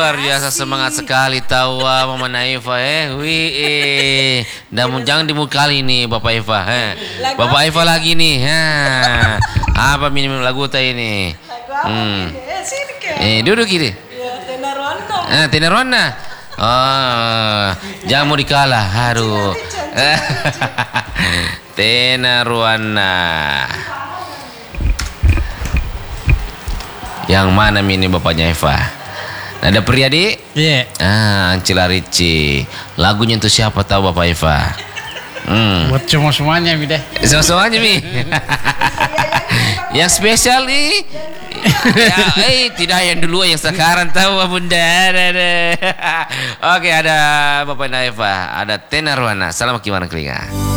Luar biasa semangat sekali tahu Mama Naifa namun jangan dimukali nih Bapak Eva Bapak Eva lagi nih apa minum lagu ini duduk gini Tenaruana jangan mau dikalah haru Tenaruana yang mana ini bapaknya Eva? Nada Priadi? Iya. Cilarici. Lagunya itu siapa tahu Bapak Eva? Buat semuanya Mi deh. Semuanya Mi. Yang spesial nih. Tidak yang dulu yang sekarang tahu Bunda. Oke, ada Bapak Eva, ada Tenaruana. Selamat gimana kelinga.